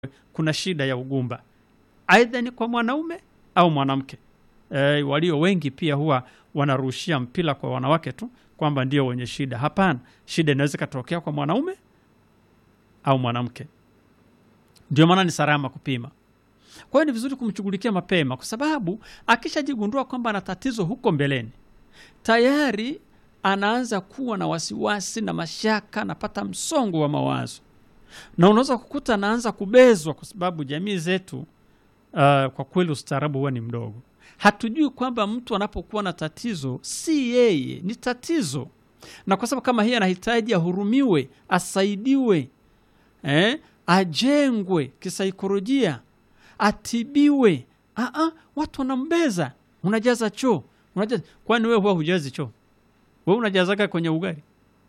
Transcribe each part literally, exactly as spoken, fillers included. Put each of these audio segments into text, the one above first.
kuna shida ya ugumba, aidha ni kwa mwanaume au mwanamke. E, walio wengi pia huwa wanarushia mpira kwa wanawake tu kwamba ndio wenye shida. Hapana, shida inaweza katokea kwa mwanaume au mwanamke. Ndio maana ni salama kupima. Kwa hiyo ni vizuri kumshughulikia mapema, kwa sababu akishajigundua kwamba ana tatizo huko mbeleni, tayari anaanza kuwa na wasiwasi na mashaka, anapata msongo wa mawazo. Na unaweza kukuta anaanza kubezwa, kwa sababu jamii zetu uh, kwa kweli ustaarabu huwa ni mdogo. Hatujui kwamba mtu anapokuwa na tatizo si yeye, ni tatizo. Na kwa sababu kama hii anahitaji ahurumiwe, asaidiwe, eh, ajengwe kisaikolojia, atibiwe. Ah ah, watu wanambeza. Unajaza choo, unajaza. Kwani wewe huwa hujazi choo? Wewe unajazaga kwenye ugali?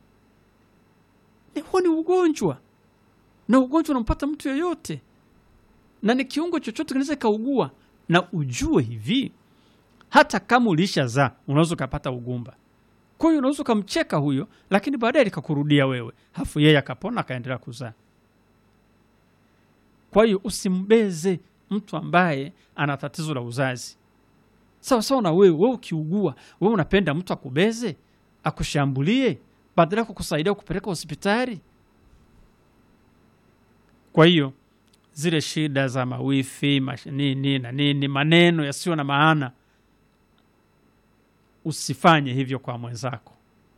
Ni huo ni ugonjwa. Na ugonjwa unampata mtu yoyote. Na ni kiungo chochote kinaweza kaugua. Na ujue hivi, hata kama ulishazaa unaweza kupata ugumba. Kwa hiyo unaweza kumcheka huyo, lakini baadaye likakurudia wewe. Hafu yeye akapona akaendelea kuzaa. Kwa hiyo usimbeze mtu ambaye ana tatizo la uzazi. Sawa sawa na wewe, wewe ukiugua, wewe unapenda mtu akubeze, akushambulie, badala ya kukusaidia kupeleka hospitali? Kwa hiyo zile shida za mawifi, nini na nini, maneno yasiyo na maana, usifanye hivyo kwa mwenzako.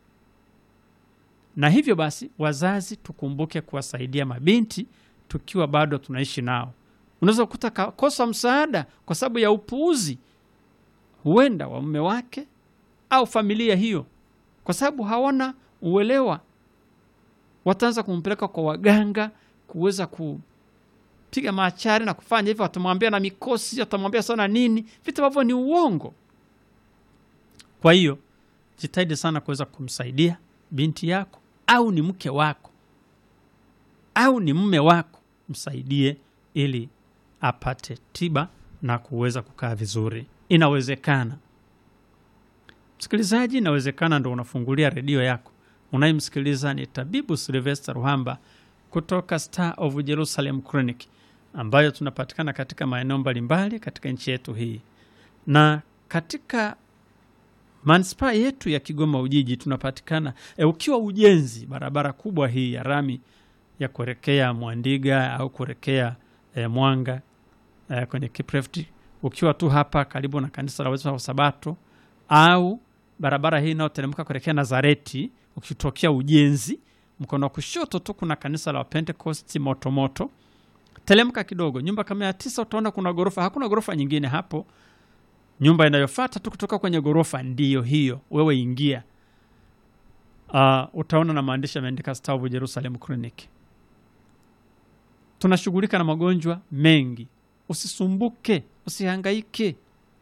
Na hivyo basi, wazazi tukumbuke kuwasaidia mabinti tukiwa bado tunaishi nao. Unaweza kukuta kosa msaada kwa sababu ya upuuzi, huenda wa mume wake au familia hiyo, kwa sababu hawana uelewa. Wataanza kumpeleka kwa waganga kuweza kupiga maachari na kufanya hivyo. Watamwambia na mikosi, watamwambia sana nini, vitu ambavyo ni uongo. Kwa hiyo jitahidi sana kuweza kumsaidia binti yako, au ni mke wako au ni mume wako, msaidie ili apate tiba na kuweza kukaa vizuri. Inawezekana. Msikilizaji, inawezekana ndo unafungulia redio yako. Unayemsikiliza ni Tabibu Sylvester Ruhamba kutoka Star of Jerusalem Clinic, ambayo tunapatikana katika maeneo mbalimbali katika nchi yetu hii. Na katika manispaa yetu ya Kigoma Ujiji tunapatikana e, ukiwa ujenzi barabara kubwa hii ya rami ya kuelekea Mwandiga au kuelekea e, Mwanga e, kwenye Kiprefti, ukiwa tu hapa karibu na kanisa la Waadventista wa Sabato, au barabara hii inayoteremka kuelekea Nazareti, ukitokea ujenzi mkono wa kushoto tu kuna kanisa la Pentecost moto moto. Teremka kidogo, nyumba kama ya tisa, utaona kuna gorofa. Hakuna gorofa nyingine hapo. Nyumba inayofuata tu kutoka kwenye gorofa ndiyo hiyo. Wewe ingia. Uh, utaona na maandishi yameandika Star of Jerusalem Clinic. Tunashughulika na magonjwa mengi. Usisumbuke, usihangaike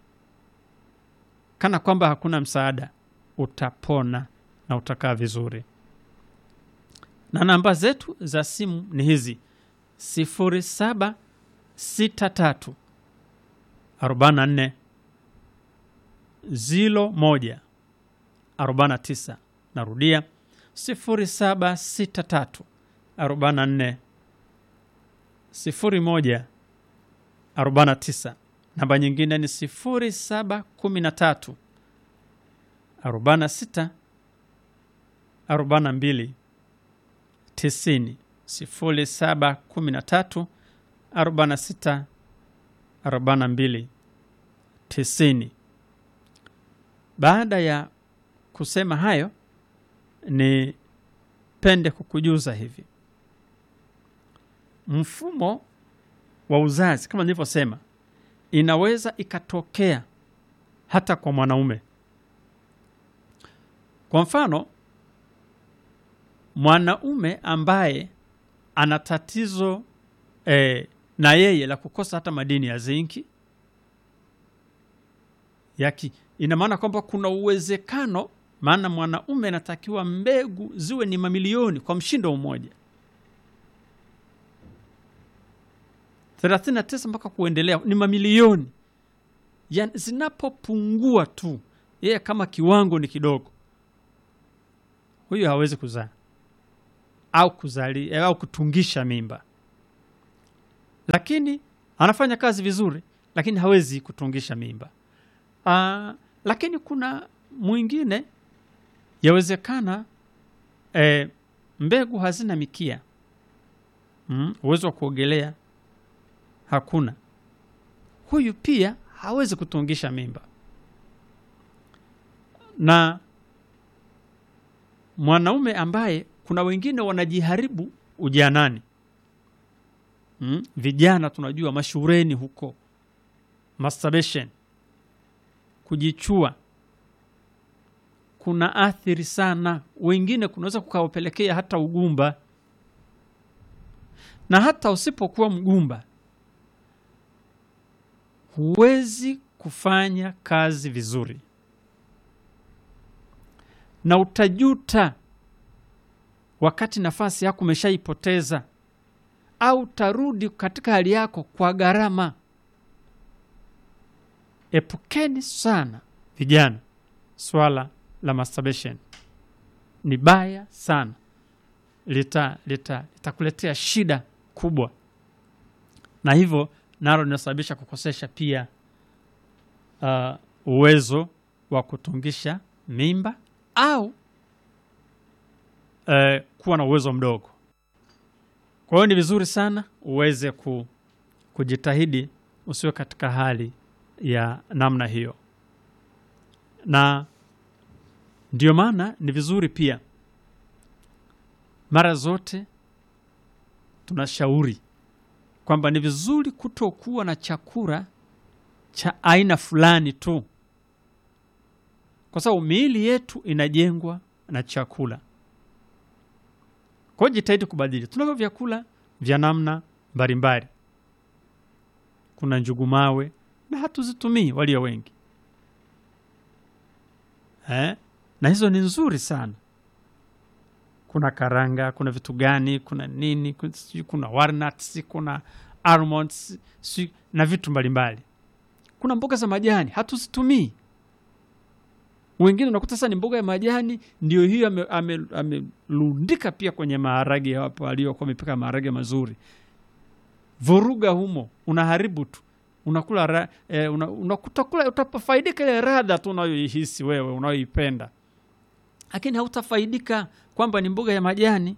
kana kwamba hakuna msaada. Utapona na utakaa vizuri. Na namba zetu za simu ni hizi: sifuri saba sita tatu arobaini na nne ziro moja arobaini na tisa. Narudia, sifuri saba sita tatu arobaini na nne ziro moja arobaini na tisa. Namba nyingine ni sifuri saba kumi na tatu arobaini na sita arobaini na mbili tisini. Sifuri saba kumi na tatu arobaini na sita arobaini na mbili tisini. Baada ya kusema hayo, ni pende kukujuza hivi: mfumo wa uzazi kama nilivyosema inaweza ikatokea hata kwa mwanaume. Kwa mfano, mwanaume ambaye ana tatizo eh, na yeye la kukosa hata madini ya zinki yaki, ina maana kwamba kuna uwezekano, maana mwanaume anatakiwa mbegu ziwe ni mamilioni kwa mshindo mmoja, thelathini na tisa mpaka kuendelea ni mamilioni. Yani zinapopungua tu, yeye kama kiwango ni kidogo, huyo hawezi kuzaa au kuzali au kutungisha mimba. lakini anafanya kazi vizuri, lakini hawezi kutungisha mimba. Uh, lakini kuna mwingine yawezekana eh, mbegu hazina mikia, mm, uwezo wa kuogelea hakuna. Huyu pia hawezi kutungisha mimba. Na mwanaume ambaye kuna wengine wanajiharibu ujanani, mm, vijana tunajua mashureni huko, masturbation, kujichua, kuna athiri sana. Wengine kunaweza kukawapelekea hata ugumba. Na hata usipokuwa mgumba, huwezi kufanya kazi vizuri, na utajuta wakati nafasi yako umeshaipoteza, au tarudi katika hali yako kwa gharama. Epukeni sana vijana swala la masturbation. Ni baya sana, lita lita litakuletea shida kubwa, na hivyo nalo linasababisha kukosesha pia uh, uwezo wa kutungisha mimba, au uh, kuwa na uwezo mdogo. Kwa hiyo ni vizuri sana uweze ku, kujitahidi usiwe katika hali ya namna hiyo. Na ndio maana ni vizuri pia mara zote tunashauri kwamba ni vizuri kutokuwa na chakula cha aina fulani tu, kwa sababu miili yetu inajengwa na chakula. Kwa hiyo jitahidi kubadili. Tunavyo vyakula vya namna mbalimbali. Kuna njugu mawe na hatuzitumii walio wengi. Eh? Na hizo ni nzuri sana. Kuna karanga, kuna vitu gani, kuna nini, kuna walnuts, kuna almonds, na vitu mbalimbali. Kuna mboga za majani hatuzitumii. Wengine unakuta sasa ni mboga ya majani ndio hiyo amelundika ame, ame pia kwenye maharage hapo aliyokuwa amepika maharage mazuri. Vuruga humo, unaharibu tu. Unakula ra, eh, una, unakutakula utafaidika ile radha tu unayoihisi wewe unayoipenda. Lakini hautafaidika kwamba ni mboga ya majani.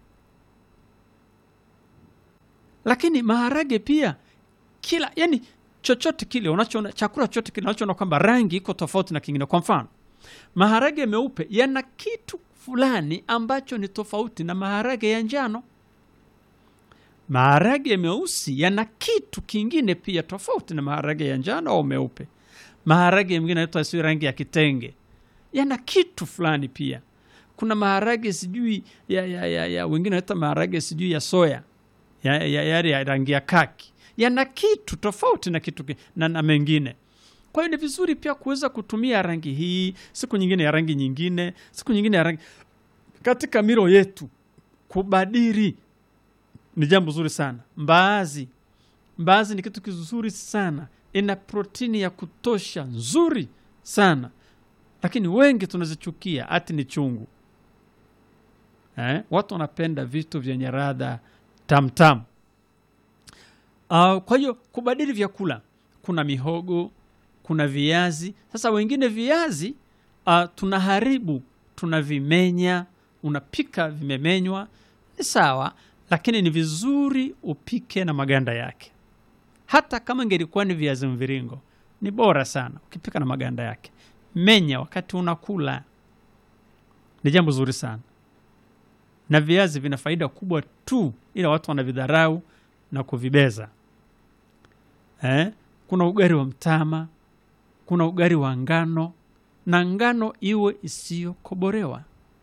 Lakini maharage pia kila, yani chochote kile unachoona, chakula chochote kile unachoona kwamba rangi iko tofauti na kingine. Kwa mfano, maharage meupe yana kitu fulani ambacho ni tofauti na maharage ya njano. Maharage meusi yana kitu kingine pia tofauti na maharage ya njano au meupe. Maharage mengine yanaitwa si rangi ya kitenge, yana kitu fulani pia. Kuna maharage sijui ya ya ya, ya wengine wanaita maharage sijui ya soya, ya ya, ya, ya rangi ya kaki, yana kitu tofauti na kitu na, na mengine. Kwa hiyo ni vizuri pia kuweza kutumia rangi hii, siku nyingine ya rangi nyingine, siku nyingine ya rangi katika milo yetu. Kubadili ni jambo zuri sana. Mbaazi, mbaazi ni kitu kizuri sana, ina protini ya kutosha nzuri sana, lakini wengi tunazichukia ati ni chungu. Eh? Watu wanapenda vitu vyenye ladha tamtam. Uh, kwa hiyo kubadili vyakula, kuna mihogo, kuna viazi. Sasa wengine viazi uh, tunaharibu, tunavimenya, unapika vimemenywa, ni sawa, lakini ni vizuri upike na maganda yake. Hata kama ingelikuwa ni viazi mviringo, ni bora sana ukipika na maganda yake. Menya wakati unakula, ni jambo zuri sana. Na viazi vina faida kubwa tu, ila watu wanavidharau na kuvibeza. Eh? Kuna ugali wa mtama, kuna ugali wa ngano, na ngano iwe isiyo koborewa.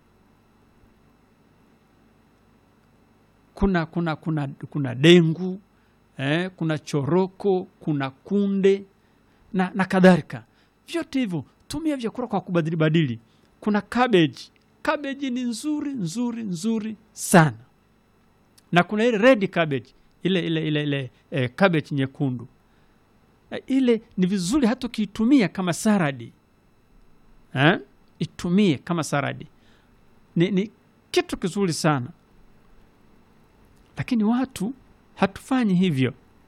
Kuna kuna kuna kuna dengu, eh, kuna choroko, kuna kunde na na kadhalika. Vyote hivyo tumia vyakula kwa kubadili badili. Kuna cabbage. Cabbage ni nzuri nzuri nzuri sana. Na kuna ile red cabbage, ile ile ile ile eh, cabbage nyekundu. Eh, ile ni vizuri hata ukiitumia kama saladi. Eh? Itumie kama saladi. Ni, ni kitu kizuri sana. Lakini watu hatufanyi hivyo.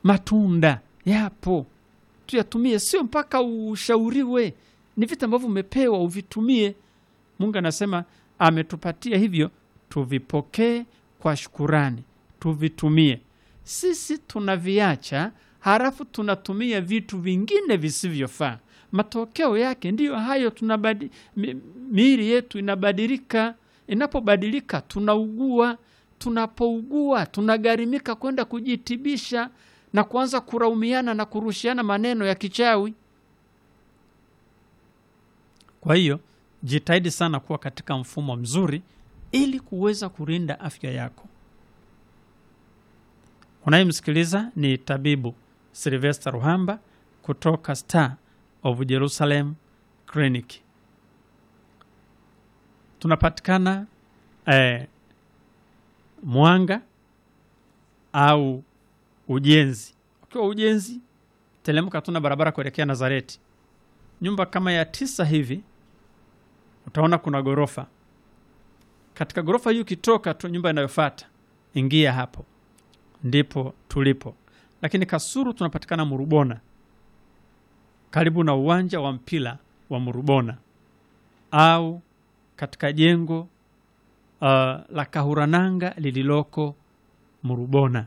matunda yapo, tuyatumie, sio mpaka ushauriwe. Ni vitu ambavyo umepewa uvitumie. Mungu anasema ametupatia hivyo, tuvipokee kwa shukurani, tuvitumie. Sisi tunaviacha, halafu tunatumia vitu vingine visivyofaa. Matokeo yake ndiyo hayo, tunabadi miili yetu inabadilika. Inapobadilika tunaugua. Tunapougua tunagarimika kwenda kujitibisha na kuanza kuraumiana na kurushiana maneno ya kichawi. Kwa hiyo jitahidi sana kuwa katika mfumo mzuri ili kuweza kulinda afya yako. Unayemsikiliza ni tabibu Sylvester Ruhamba kutoka Star of Jerusalem Clinic. Tunapatikana eh, Mwanga au Ujenzi. Ukiwa Ujenzi, telemka tuna barabara kuelekea Nazareti. Nyumba kama ya tisa hivi, utaona kuna gorofa. Katika gorofa hiyo kitoka tu nyumba inayofuata, ingia hapo. Ndipo tulipo. Lakini Kasulu tunapatikana Murubona, karibu na uwanja wa mpira wa Murubona, au katika jengo uh, la Kahurananga lililoko Murubona.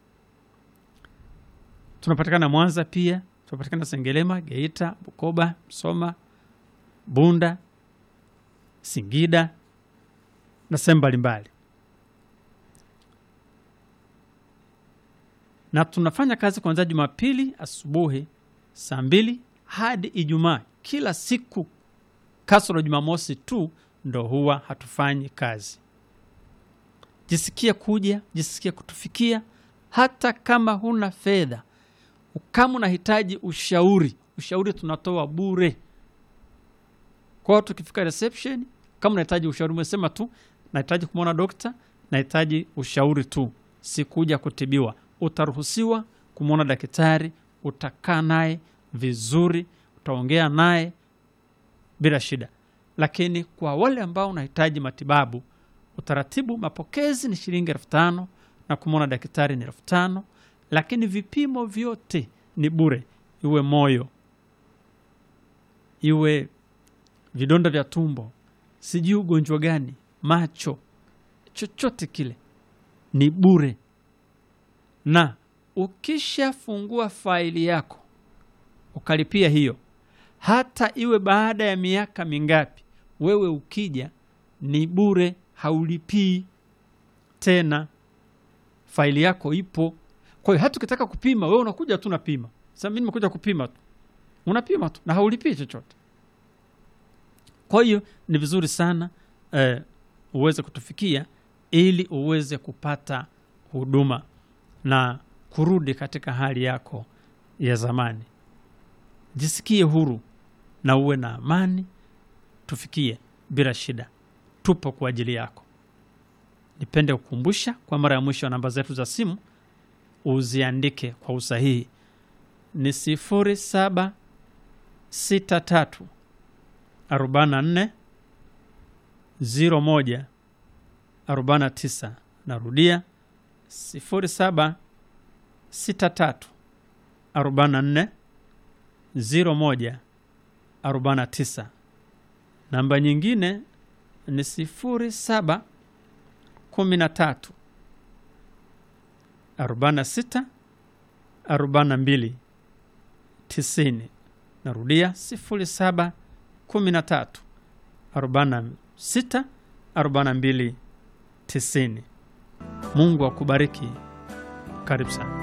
Tunapatikana Mwanza pia, tunapatikana Sengerema, Geita, Bukoba, Msoma, Bunda, Singida na sehemu mbalimbali. Na tunafanya kazi kuanzia Jumapili asubuhi saa mbili hadi Ijumaa kila siku. Kasoro Jumamosi tu ndo huwa hatufanyi kazi. Jisikie kuja, jisikie kutufikia. Hata kama huna fedha, kama unahitaji ushauri, ushauri tunatoa bure. Kwa tukifika reception, kama unahitaji ushauri umesema tu nahitaji kumwona dokta, nahitaji ushauri tu, sikuja kutibiwa, utaruhusiwa kumwona daktari, utakaa naye vizuri, utaongea naye bila shida. Lakini kwa wale ambao unahitaji matibabu, utaratibu mapokezi ni shilingi elfu tano na kumwona daktari ni elfu tano, lakini vipimo vyote ni bure. Iwe moyo, iwe vidonda vya tumbo, sijui ugonjwa gani, macho, chochote kile ni bure. Na ukishafungua faili yako ukalipia hiyo, hata iwe baada ya miaka mingapi, wewe ukija ni bure, haulipii tena. Faili yako ipo. Kwa hiyo hata ukitaka kupima, wewe unakuja tu unapima. Sasa mimi nimekuja kupima tu, unapima tu na haulipii chochote. Kwa hiyo ni vizuri sana eh, uweze kutufikia ili uweze kupata huduma na kurudi katika hali yako ya zamani. Jisikie huru na uwe na amani. Tufikie bila shida, tupo kwa ajili yako. Nipende kukumbusha kwa mara ya mwisho namba zetu za simu uziandike kwa usahihi. Ni sifuri saba sita tatu arobaini na nne ziro moja arobaini na tisa. Narudia sifuri saba sita tatu arobaini na nne ziro moja arobaini na tisa. Namba nyingine ni sifuri saba kumi na tatu arobaini na sita arobaini na mbili tisini. Narudia sifuri saba kumi na tatu arobaini na sita arobaini na mbili tisini. Mungu akubariki. Karibu sana.